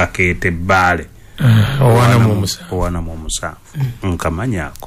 akete bale owana mu musanvu nkamanyako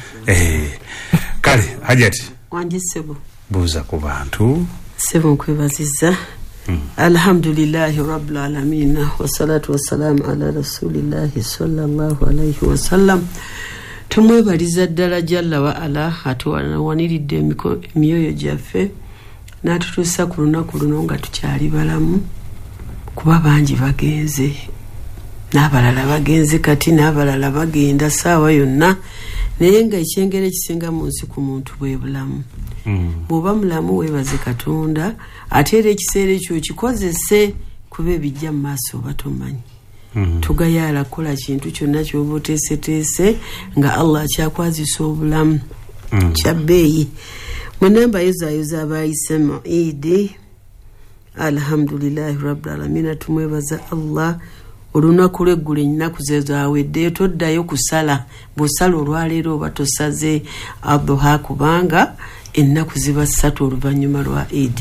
kale hajati wanjisebo buza ku bantu sebo nkwebaziza alhamdulillahi rabbil alamin wassalatu wassalamu ala rasulillahi sallallahu alayhi wasallam tumwebaliza ddala jalla wa ala atuwaniridde emyoyo gyaffe n'atutuusa ku lunaku luno nga tukyali balamu kuba bangi bagenze n'abalala bagenze kati n'abalala bagenda saawa yonna naye nga ekyengere ekisinga mu nsi ku muntu bwe bulamu bw'oba mulamu weebaze Katonda ate era ekiseera ekyo kikozese kuba ebijja mu maaso oba tomanyi tugayaala kukola kintu kyonna ky'oba oteeseteese nga Allah akyakwazisa obulamu kyabbeeyi mwenamba yozaayoza abayise mu Eid alhamdulillahi rabbil alamin tumwebaza Allah olunaku lw'eggulu ennaku ze zaaweddeyo toddayo kusala bw'osala olwaleero oba tosaze adduha kubanga ennaku ziba 3 oluvannyuma lwa Eid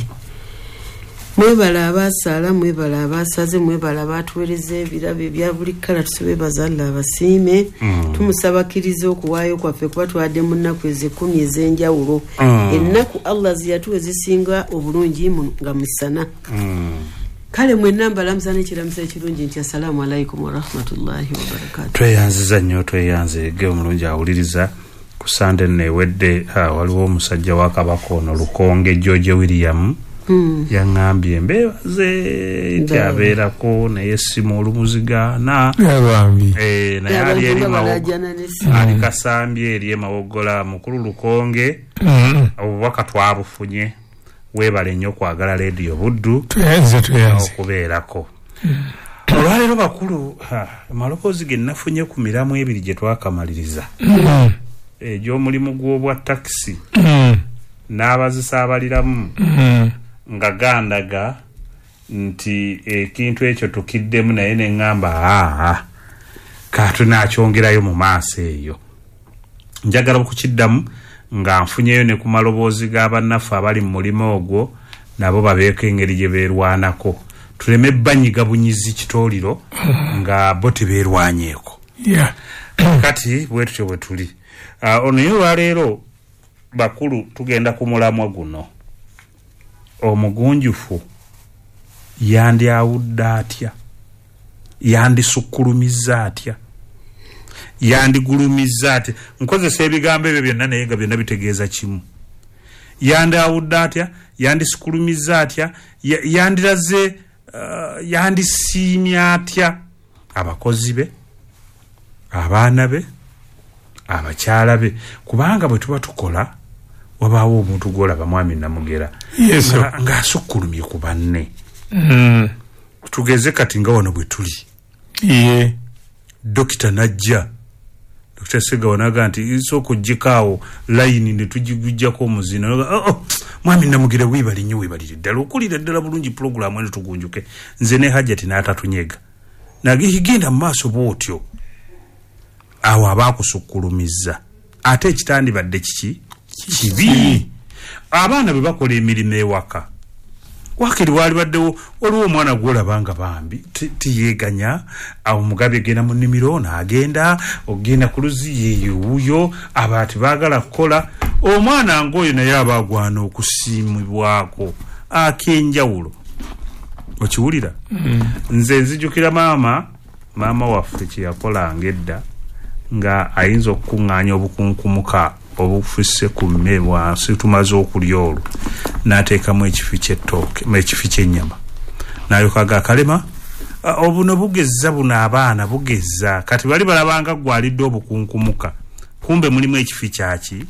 mwebala abaasala mwebala abaasaze mwebala abaatuweereza ebirabo ebya buli kkala tusebebaza Allah abasiime tumusabakiriza okuwaayo kwaffe kuba twadde mu nnaku ez'ekkumi ez'enjawulo ennaku Allah ziyatuwe zisinga obulungi nga musana kale mwenna mbalamusa n'ekiramusa ekirungi nti assalamu alaikum warahmatullahi wabarakatuh. Tweyanziza nnyo tweyanzege omulungi awuliriza ku Sande newedde waliwo omusajja wa Kabaka ono Lukonge George William yaŋŋambye mbeebaze nti abeerako naye essimu olumuzigaana naye ali eri ali Kasambye eri emawogola mukulu Lukonge obubaka twabufunye weebale nnyo kwagala Radio Buddu okubeerako olwaleero bakulu amaloboozi ge nafunye ku miramu ebiri gye twakamaliriza egy'omulimu gw'obwa takisi n'abazisaabaliramu nga gandaga nti ekintu ekyo tukiddemu naye ne ŋŋamba katunakyongerayo mu maaso eyo njagala okukiddamu nga nfunyeyo ne ku maloboozi g'abannaffe abali mu mulimu ogwo nabo babeeko engeri gye beerwanako tuleme banyiga bunyizi kitooliro nga bo tebeerwanyeeko kati bwe tutyo bwe tuli onoyo olwaleero bakulu tugenda ku mulamwa guno omugunjufu yandyawudde atya yandisukkulumizza atya yandigulumizza atya nkozesa ebigambo ebyo byonna naye nga byonna bitegeeza kimu yandyawudde atya yandisukkulumizza atya yandiraze yandisiimye atya abakozi be abaana be abakyala be kubanga bwe tuba tukola wabaawo omuntu gwolaba mwami Namugera ng'asukkulumye ku banne tugeze kati nga wano bwe tuli dokita najja Dr. Sega wanaga nti isoko jikaawo layini ne tugigujjako omuzina mwami Namugera weebali nnyo weebalire ddala okulira ddala bulungi pulogulaamu eno tugunjuke nze ne Hajjati n'atatunyega nagigenda mu maaso bw'otyo awo abaakusukkulumizza ate ekitandibadde kiki kibi abaana bwe bakola emirimu ewaka wakiri wali baddewo waliwo omwana gwolaba nga bambi tiyeeganya awo mugabe genda mu nnimiro n'agenda ogenda ku luzi yeeyuuyo abaati baagala kukola omwana ng'oyo naye abaagwana okusiimibwako ak'enjawulo okiwulira nze nzijukira maama waffe kye yakolanga edda nga ayinza okukuŋŋaanya obukunkumuka obufisse ku mme wansi tumaze okulya olwo n'ateekamu ekifi ky'ettooke ekifi ky'ennyama n'ayokaga akalema obuno bugezza buno abaana bugezza kati bali balabanga gwalidde obukunkumuka kumbe mulimu ekifi kyaki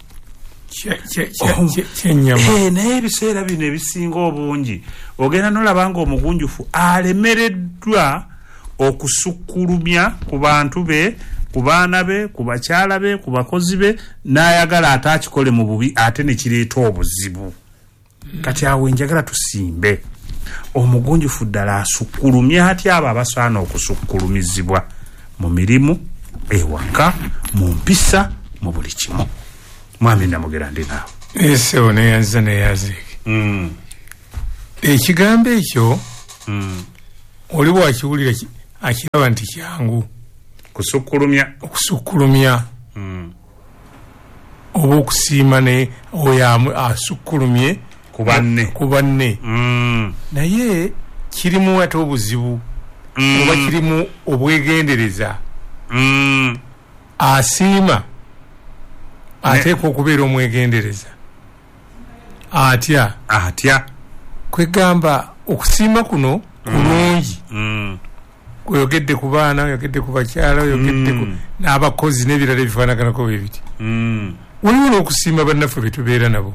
ky'ennyama naye ebiseera bino ebisinga obungi ogenda n'olabanga omugunjufu alemereddwa okusukkulumya ku bantu be ku baana be ku bakyala be ku bakozi be n'ayagala ataakikole mu bubi ate ne kireeta obuzibu kati awo njagala tusimbe omugunjufu ddala asukkulumye atya abo abasaana okusukkulumizibwa mu mirimu ewaka mu mpisa mu buli kimu mwami Namugera ndi naawe esewo neyaziike ekigambo ekyo oli bwakiwulira akiraba nti kyangu okusukkulumya oba okusiima ne oyo asukkulumye ku banne naye kirimu ate obuzibu oba kirimu obwegendereza asiima ateekwa okubeera omwegendereza atya kwegamba okusiima kuno kulungi oyogedde ku baana oyogedde ku bakyala oyogedde n'abakozi n'ebirala ebifaanaganako bwe biti waliwo n'okusiima bannaffe betubeera nabo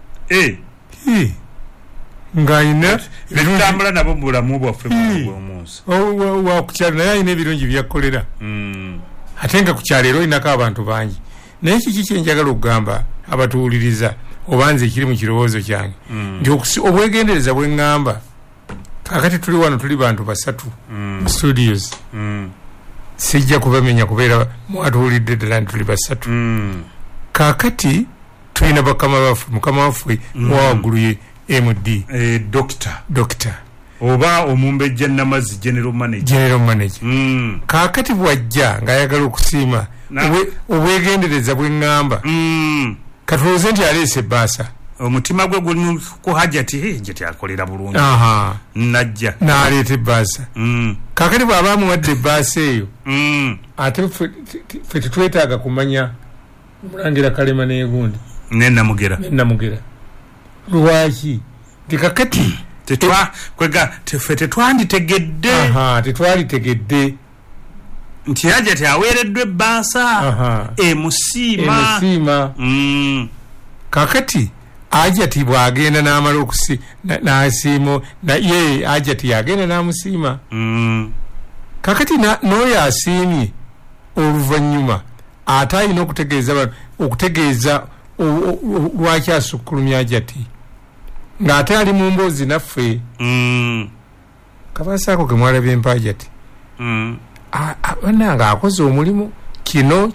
ng'ayina ebitambula nabo mu bulamu bwaffe bw'omunsi wakukyalo naye ayina ebirungi byakolera ate nga ku kyalo era olinako abantu bangi naye kiki kyenjagala okugamba abatuwuliriza oba nze ekiri mu kirowoozo kyange nti obwegendereza bwe ŋŋamba kakati tuli wano tuli bantu basatu mu studios sijja kubamenya kubeera mwatuwulidde ddala nti tuli basatu kakati tulina bakama baffe mukama waffe wawaggulu ye MD Doctor oba omumbejja namazzi general manager kakati bwajja ng'ayagala okusiima obwegendereza bwe ŋŋamba katulowooze nti aleese ebbaasa omutima gwe guli ku hajati akolera bulungi najja n'aleeta ebbaasa kakati bw'aba amuwadde ebbaasa eyo ate ffe tetwetaaga kumanya omulangira Kalema n'egundi nenamugera lwaki nti kakati ffe tetwalitegedde nti hajati aweereddwa ebbaasa emusiima kakati ajati bwagenda n'amala n'asiimo ye ajati yagenda n'amusiima kakati n'oyo asiimye oluvannyuma ate alina okutegeeza lwaki asukkulumya ajati ng'ate ali mu mboozi naffe kabaasa ako ke mwalabye empajati bannanga akoze omulimu kino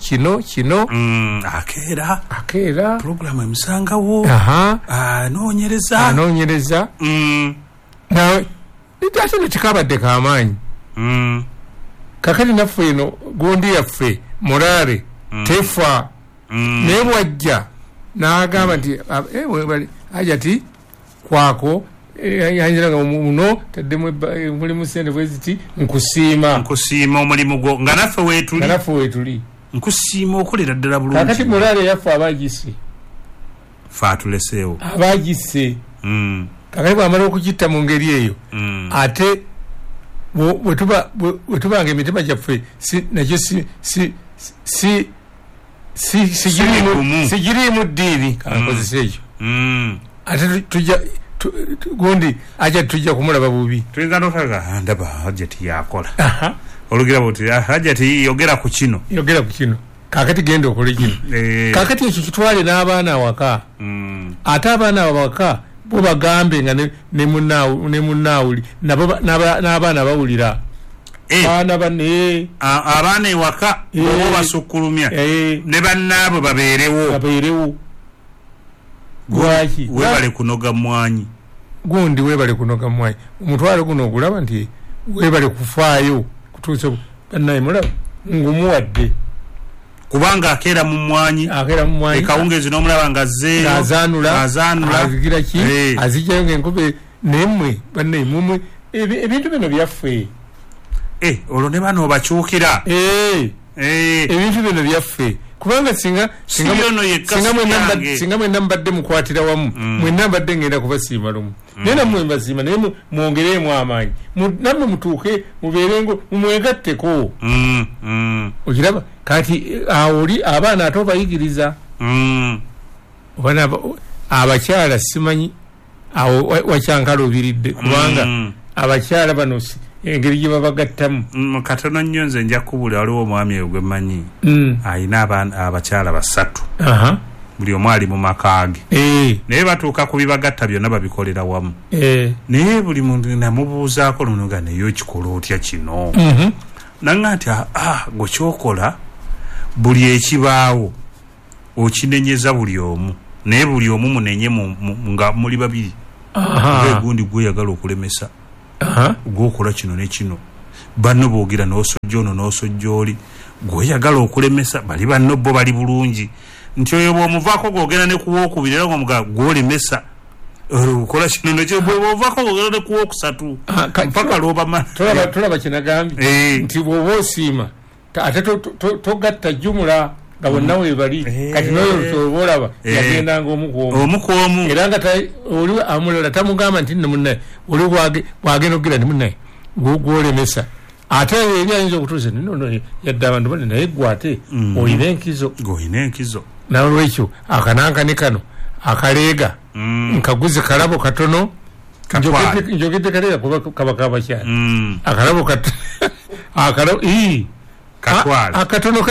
akeera programu emusangawo anoonyereza nawe ate nekikabadde kamaanyi kakati naffe eno gundi yaffe mulaale tefa naye bwajja n'agamba nti ajati kwako yanjiraga muno taddemu mulimu sente bweziti nkusiima omulimu gwo nga naffe weetuli nkusiima okolera ddala bulungi kakati mulaale yaffe abagisse fe atuleseewo abagisse kakati bwamala okugitta mu ngeri eyo ate bwetubanga emitima gyaffe nakyo sigiriimu ddiini kankozesa ekyo ate gundi ajati tujja kumulaba bubi tuyinza notaga ndaba hajati yakola olugira buti hajati yogera ku kino kakati genda okole kino kakati ekyo kitwale n'abaana awaka ate abaana awaka bo bagambe nga ne munnaawuli n'abaana bawulira abaana ewaka bo basukkulumya ne bannaabwe babeerewo gwaki webale kunoga mwanyi gundi webale kunoga mwanyi omutwalo guno ogulaba nti webale kufaayo kutuusa bannaye mulaba ngumuwadde kubanga akeera mu mwanyi ekawungezi n'omulaba nga zeeyo azanula azigira ki azijjayo ng'enkobe nemmwe bannaye mumwe ebintu bino byaffe olwo ne bano obakyukira ebintu bino byaffe kubanga singa mwenna mbadde mukwatira wamu mwenna mbadde ngenda kubasiima lumu naye nammwe mbasiima naye mwongereemu amaanyi nammwe mutuuke mubeerengo mumwegatteko okiraba kati oli abaana ate obayigiriza abakyala simanyi awo wakyankala obiridde kubanga abakyala bano engeri gye babagattamu katono nnyo nze nja kubula waliwo omwami eyo gwe mmanyi ayina abakyala basatu buli omu ali mu maka ge naye batuuka ku bibagatta byonna babikolera wamu naye buli muntu namubuuzaako lunoga naye okikola otya kino nanga nti gwe kyokola buli ekibaawo okinenyeza buli omu naye buli omu munenye nga muli babiri gundi gweyagala okulemesa gwokola kino ne kino banno bogira n'osojjono n'osojjoli gwoyagala okulemesa bali banno bo bali bulungi nti oyo bw'omuvaako gwogera ne kuwookubiri era ng'omugaa gwolemesa okola kino nekyo bw'ovaako gwogera ne kuwookusatu mpaka lw'obamala tulaba kinagambye nti bw'oba osiima ate togatta jjumula nga bonna weebali kati noyo kyoba olaba yagendanga omu ku omu era nga oli amulala tamugamba nti nno munnaye oli bwagenda okugira nti munnaye gwolemesa ate eri ayinza okutuusa nno yadde abantu bane naye gwe ate olina enkizo nalwekyo akananka ne kano akaleega nkaguze kalabo katono njogedde kaleega kuba kaba kabakyala akalabo akatono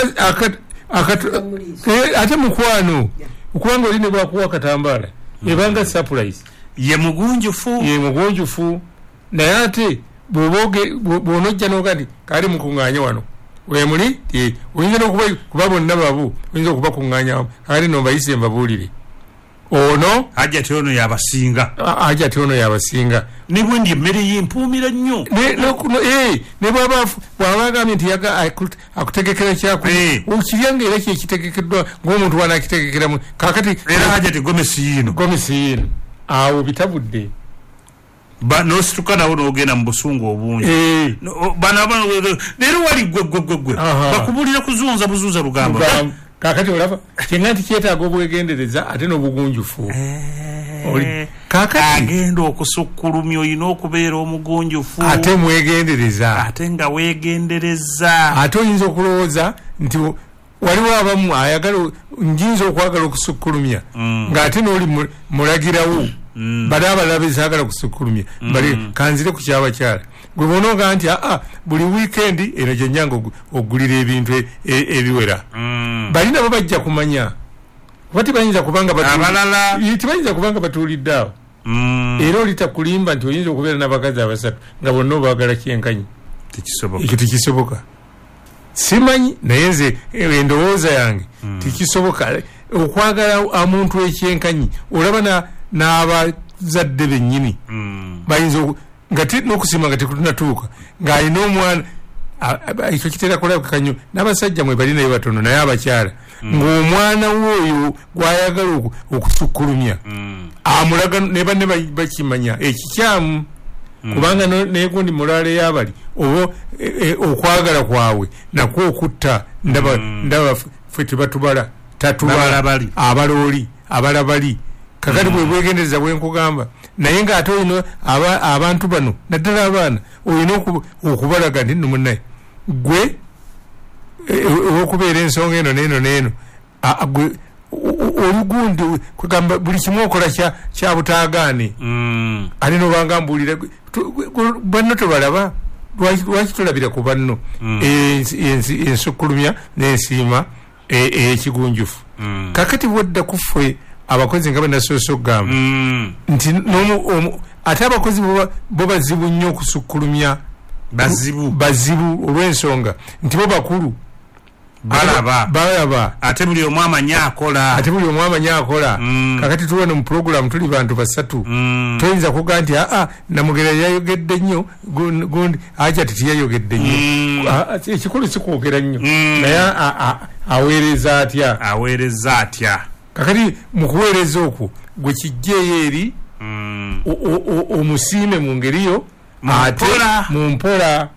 ate mukwano okubanga oli ne bwakuwa akatambaala ebanga surprise ye mugunjufu naye ate bw'onojja n'oga nti kali mukuŋŋaanye wano wemuli oyinza n'okuba bonna babu oyinza okubakuŋŋaanya wamu kali nombayise mbabuulire ono ajati ono yabasinga ne bwendi emmere yempuumira nnyo ne bw'abagambye nti akutegekera kyakuli okiryanga era kyekitegekeddwa ng'omuntu wana akitegekeramu kakati era ajati gomesi yino awo bitabudde nosituka nawo n'ogenda mu busungu obungi leero wali gwe bakubulira kuzunza buzuza lugamba kakati olaba kyenga nti kyetaaga obwegendereza ate n'obugunjufu kakati agenda okusukkulumya olina okubeera omugunjufu ate mwegendereza ate nga weegendereza ate oyinza okulowooza nti waliwo abamu ayagala njinza okwagala okusukkulumya ng'ate n'oli mulagirawo bali abalala bezaagala kusukkulumya bali kanzire ku kyabakyala gwe bonoga nti buli wiikendi eno gyenyanga okugulira ebintu ebiwera bali nabo bajja kumanya kuba tibayinza kubanga batuulidde awo era olitakulimba nti oyinza okubeera n'abakazi abasatu nga bonna obaagala kyenkanyi ekyo tekisoboka simanyi naye nze endowooza yange tekisoboka okwagala omuntu ekyenkanyi olaba n'abazadde bennyini bayinza n'okusima nga tekunatuuka ng'alina omwana ekyo kitera kulabika kanyo n'abasajja mwe bali naye batono naye abakyala ng'omwana w'oyo gw'ayagala okusukkulumya amulaga ne banne bakimanya ekikyamu kubanga negundi mulaala eyabali oba okwagala kwabwe nakwo okutta ndaba ffe tebatubala tatubala abalooli abalabali kakati bwe bwegendereza bwenkugamba naye ng'ate olina abantu bano naddala abaana olina okubalaga nti nno munnaye gwe olwokubeera ensonga eno n'eno gwe olugundi kwegamba buli kimu okola kya butaagaane ate nobanga mbuulira banno tebalaba lwaki tulabira ku banno ensukkulumya n'ensiima ekigunjufu kakati bwadda kuffe abakozi nga benasoose okugamba nti ate abakozi bo bazibu nnyo okusukkulumya bazibu olw'ensonga nti bo bakulu balaba ate buli omu amanyi akola kakati tuwone mu puroguramu tuli bantu basatu toyinza kuga nti namugera yayogedde nnyo gundi ajati tiyayogedde nnyo ekikulu sikwogera nnyo naye aweereza atya kakati mu kuweereza okwo gwe kijjeeyo eri omusiime mu ngeriyo ate mu mpola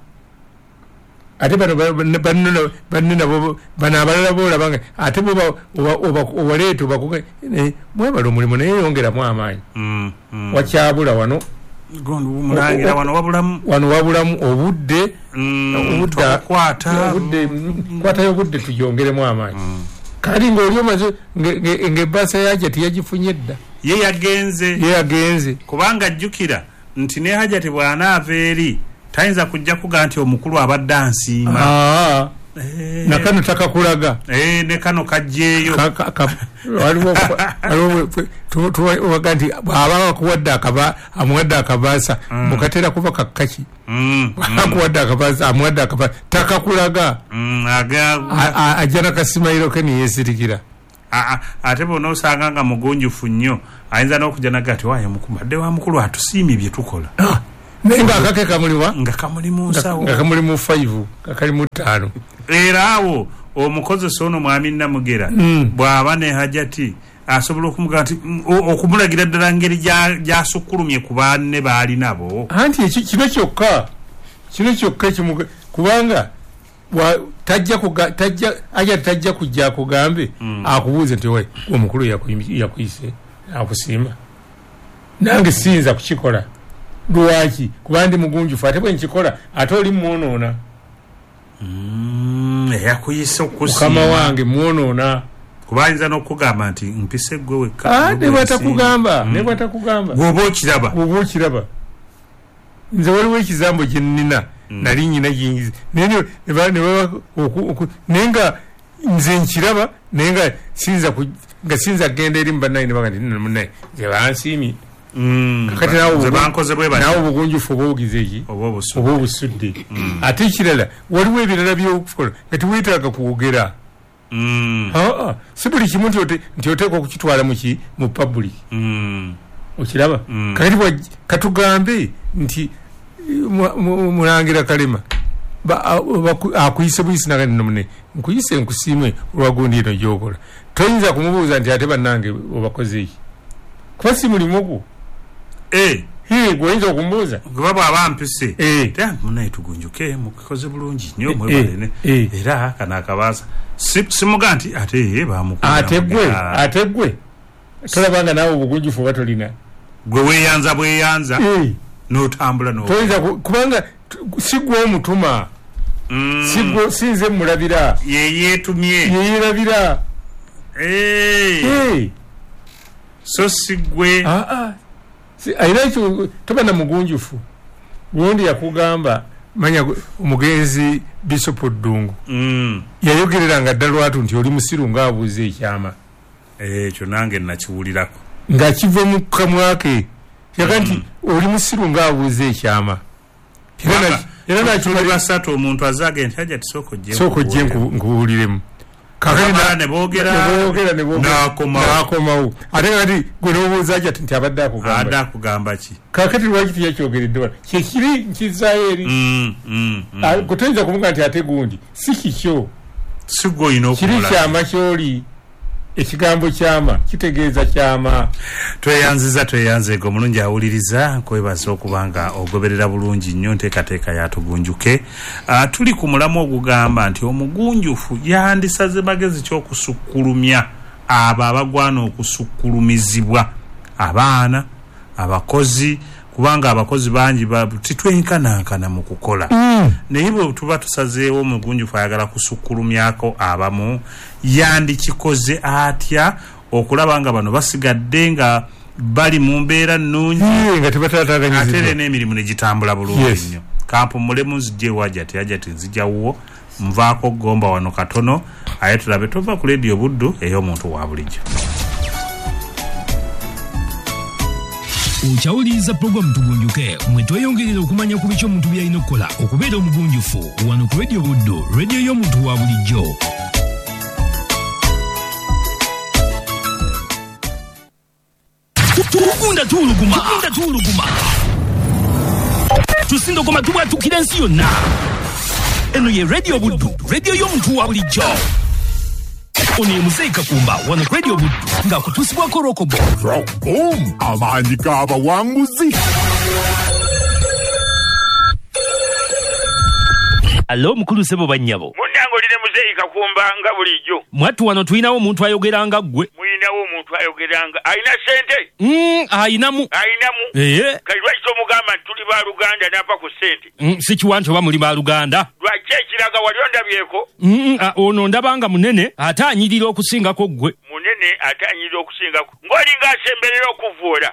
ate banno nabo bano abalala boolabanga ate obaleeta obakuga mwebala omulimu naye yongeramu amaanyi wakyabula wano wabulamu obudde kwatayo obudde tujongeremu amaanyi kali ng'oli omaze ng'ebbaasa yaja tiyagifunye dda ye yagenze kubanga ajjukira nti ne hajati bw'anaava eri tayinza kujja kuga nti omukulu abadde ansiima nakano takakulaga ne kano kajjeeyo waga nti bw'aba amuwadde akabaasa mukatera kuba kakaki akuwadde akabaasa amuwadde akabaasa takakulaga ajja nakasimayiro ke niyeesirikira ate bona osanga nga mugunjufu nnyo ayinza n'okujja naga ati waayo mukumbadde wa mukulu atusiimye bye tukola nenga akake kamuliwa nga kamuli mu nsawo nga kamuli mu 5 kakali mu 5 era awo omukozesa ono mwami Namugera bw'aba ne hajati asobola okumuga nti okumulagira ddala ngeri gyasukkulumye ku banne baali nabo anti kino kyokka kubanga tajja kujja akugambe akubuuze nti we omukulu yakuyise akusiima nange siyinza kukikola lwaki kuba ndi mugunjufu ate bwe nkikola ate oli mwonoona yakuyise okusiima mukama wange mwonoona kuba ayinza n'okugamba nti mpise gwe wekka ne bwatakugamba bw'oba okiraba nze waliwo ekizambo gye nnina nali nyina jingizi naye nga nze nkiraba naye nga sinza kgenda eri mubannaye ne baga nti munnaye nze bansiimye kakati naawe obugunjufu oba obugize eki oba obusudde ate ekirala waliwo ebirala byokukola nga tiweetaaga kwogera si buli kimu nti oteeka okukitwala mu public okiraba kakati katugambe nti mulangira Kalema akuyise buyisi nagandi nomune nkuyise nkusiimwe olwagundi eno gyokola toyinza kumubuuza nti ate bannange obakoze eki kuba si mulimu gwo gweoyinza okumubuuza gwe bw'aba mpise munaye tugunjuke mukikoze bulungi nnyo mwebalene era kana akabaasa simuga nti ate bamukula ate gwe tolabanga naawe obugunjufu oba tolina gwe weeyanza bweyanza n'otambula toyinza kubanga sigwe omutuma sinze mulabira yeyeerabira so sigwe ayina ekyo toba na mugunjufu gundi yakugamba manya omugenzi Bishop Ddungu yayogereranga ddala lwatu nti oli musiru ng'abuuza ekyama ekyo nange nakiwulirako ng'akiva mu kamwake yaga nti oli musiru ng'abuuza ekyama era nakibasatu omuntu azage nti ajja tisooka ojje nkubuuliremu nakomawo ate kati gwe nobuuza aja nti abadde akugamba ki kakati lwaki tiyakyogeredde wala kyekiri nkizaayo eri kutoyinza kumuga nti ate gundi si kikyo kiri kyama kyoli ekigambo kyama kitegeeza kyama tweyanzego omulungi awuliriza kwebaza okubanga ogoberera bulungi nnyo nteekateeka yatugunjuke tuli ku mulamu ogugamba nti omugunjufu yandisaze magezi ky'okusukkulumya abo abagwana okusukkulumizibwa abaana abakozi kubanga abakozi bangi titwenkanankana mu kukola naye bwe tuba tusazeewo omugunjufu ayagala kusukkulumyako abamu yandikikoze atya okulaba nga bano basigadde nga bali mu mbeera nnungi ate n'emirimu ne gitambula bulungi nnyo kampumulemu nzijjeewo ajati nzijjawuwo nvaako gomba wano katono aye tulabe tova ku leediyo Buddu ey'omuntu wa bulijjo. Okyawuliriza programu Tugunjuke mwe tweyongerera okumanya ku biki omuntu byalina okukola okubeera omugunjufu wano ku Radio Buddu, radio y'omuntu wa bulijjo. Tukunda tuluguma tusindogoma tubwatukira ensi yonna. Eno ye Radio Buddu, radio y'omuntu wa bulijjo. Oni Mzee Kakumba wano Radio Buddu nga kutusibwako Rokobo amaanyi g'abawanguzi. Alo mukulu Sebo Banyabo munango line Mzee Kakumba nga bulijjo. Mwattu wano tulinawo omuntu ayogeranga gwe. Mulinawo omuntu ayogeranga ayina sente? Ayinamu kalwaki tomugamba nti tuli ba Luganda napa ku sente? Si kiwanti oba muli ba Luganda. Lwaki ekiraga wali ondabyeko? Ono ndabanga munene ate anyirira okusingako gwe. Munene ate anyirira okusingako ng'olinga asemberera okuvuula.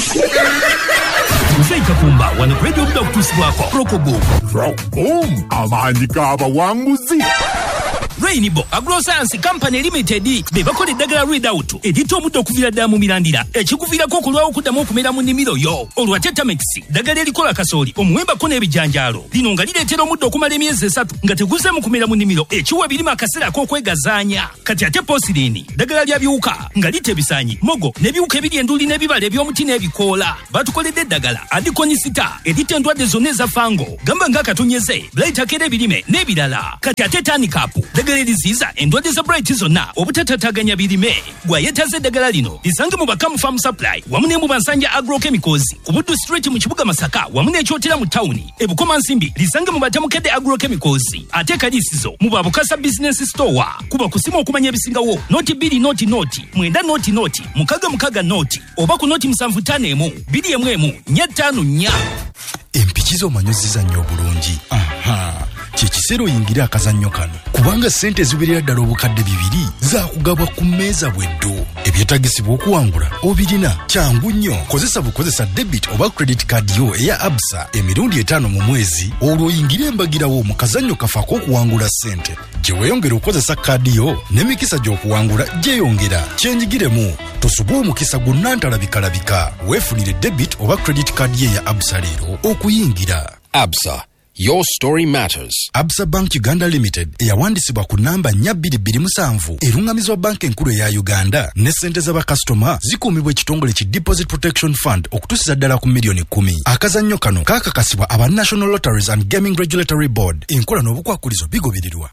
Mzee Kakumba wano Radio Buddu okutusibwako Rokobo amaanyi g'abawanguzi. Rainbow Agroscience Company Limited be bakola eddagala Readout edita omuddo okuvira ddala mu mirandira ekikuviirako okulwawo okuddamu okumera mu nnimiro yo. Olwa Tetramex ddagala erikola kasooli omuwembako n'ebijanjaalo lino nga lireetera omuddo okumala emyezi 3 nga teguzeemu kumera mu nnimiro ekiwa birimo akaseera ak'okwegazaanya. Kati ate Posilini ddagala lya biwuka nga lita ebisaanyi mogo n'ebiwuka ebiri enduli n'ebibala eby'omuti n'ebikoola. Batukoledde eddagala Adikonisita edita endwadde zonna eza fango gamba ng'akatonyeze Bright akera ebirime n'ebirala. Kati ate Tanikapu ddagala eriziyiza endwadde za Bright zonna obutatataganya birime. Gwayetaze eddagala lino lisange mu Bakamu Farm Supply wamu ne mu Bansanja Agrochemicals ku Buddu Street mu kibuga Masaka wamu n'ekyotera mu tawuni e Bukoma Nsimbi lisange mu Batamukedde Agrochemicals ate Kalisizo mu Babukasa Business Store kuba kusima okumanya ebisingawo noti 2 noti mwenda noti mukaga noti oba ku noti 751 214 empikizo omanyoziza nnyo obulungi. Kyekiseera oyingira akazannyo kano kubanga ssente ziberera ddala obukadde 2 zaakugabwa ku mmeeza bweddu. Ebyetagisibwa okuwangula obirina kyangu nnyo. Kozesa debit oba credit card yo eya Absa emirundi 5 mu mwezi olwo oyingire embagirawo mu kazannyo kafaako okuwangula ssente. Gye weeyongera okozesa kaadi yo n'emikisa gy'okuwangula gyeyongera. Kyenjigiremu tosubwa omukisa gunnantalabika. Weefunire debit oba credit card ye ya Absa leero okuyingira. Absa, your story matters. Absa Bank Uganda Limited eyawandisibwa ku namba 4227 erungamizwa banka enkulu eya Uganda ne ssente z'abakasitoma zikuumibwa ekitongole ki Deposit Protection Fund okutuusiza ddala ku milioni 10. Akazannyo kano kaakakasibwa aba National Lotteries and Gaming Regulatory Board. Enkola n'obukwakulizo bigobererwa.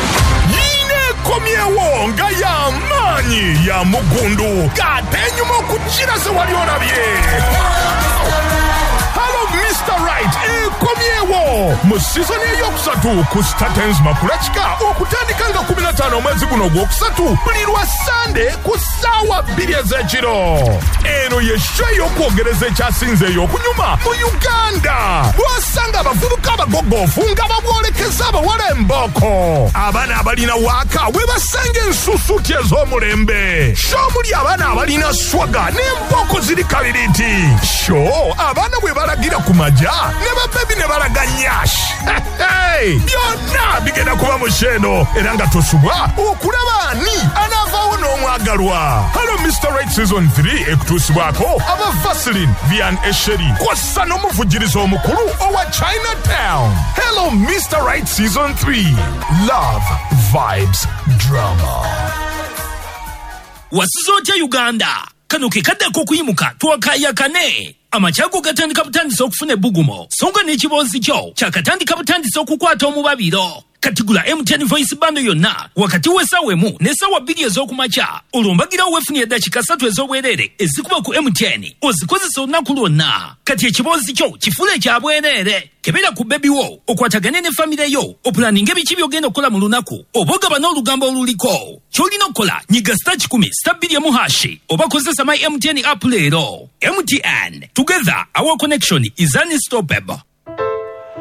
Komyewo nga ya maanyi ya mugundu gatenyuma okukira se wali olabye. Hello Mr. Right komyewo mu season eyokusatu ku Statens Makulachika okutandika nga 15 mwezi guno gwokusatu buli lwa Sunday ku ssaawa 2 ez'ekiro. Eno ye show y'okwogereza ekyasinzeeyo okunyuma mu Uganda. Bw'osanga abavubuka abagogofu nga babwolekeza abawala embooko. Abaana abalina waaka we basanga ensusuuti ez'omulembe. Show muli abaana abalina swaga n'embooko ziri kabiriti. Show abaana bwe balagira ku maja ne babebi ne balaga nyash. Byonna bigenda kuba musheno era nga tosubwa okulaba ani anaavaawo n'omwagalwa. Hello Mr. Right Season 3 ekutuusibwako aba Vaseline Vian Esheri kwassa n'omuvujjiriza omukulu owa Chinatown. Hello Mr. Right Season 3. Love, vibes, drama. Wasizo otya Uganda kano ke kaddako okuyimuka twakayakane. Amachago gatandika butandisa okufuna ebbugumo songa n'ekiboozi kyo kyakatandika butandisa okukwata omubabiro. Katigula M10 voice bando yonna wakati w'essaawa emu n'essaawa 2 ez'okumakya olumbagirawo weefunira eddakiika 3 ez'obwereere ezikuba ku M10 ozikozesa olunaku lwonna. Kati ekiboozi kyo kifuula ekyabwereere. Kebera ku bebi wo okwatagane ne famire yo opulaninga ebiki by'ogenda okukola mu lunaku oba ogaba n'olugambo oluliko. Ky'olina okukola nyiga *10*2 oba kozesa my MTN app leero. MTN, together our connection is unstoppable.